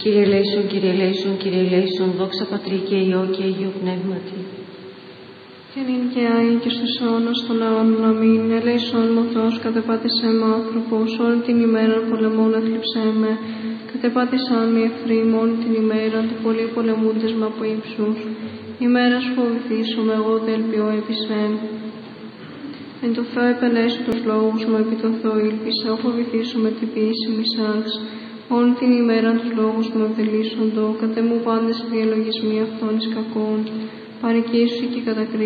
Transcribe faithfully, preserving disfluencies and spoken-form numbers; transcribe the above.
Κύριε ελέησον, Κύριε ελέησον, Κύριε ελέησον, δόξα Πατρί και Υιό και Αγίου Πνεύματι. Και νυν και άη και στους αιώνας των αιώνων, αμήν. Ελέησον μου Θεός, κατεπάτησέ με άνθρωπος, όλη την ημέρα πολεμών έθλιψέ με. Κατεπάτησαν οι εχθροί μόνη την ημέρα, του πολλοί πολεμούντες με από ύψους. Ημέρας φοβηθήσουμε, εγώ δε ελπιώ επισέν. Εν το Θεό επελέσου τους λόγους μου, επί το Θεό ήλπισα, φοβηθήσουμε την ποιήση μισάς. Όλη την ημέρα τους λόγους μου ευδελίσσοντο, κατ' εμού πάντες οι διαλογισμοί αυτών εις κακών. Παρικήσου και κατακρίσου.